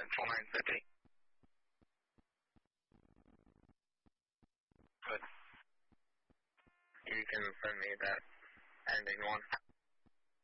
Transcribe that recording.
Central 950. Good. You can send me that ending one.